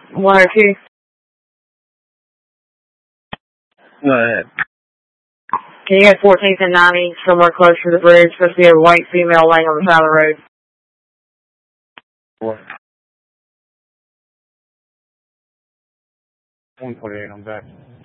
102. Go ahead. Can you get 14th and 90 somewhere close to the bridge? Supposed to be a white female laying on the side of the road. What? 148, I'm back.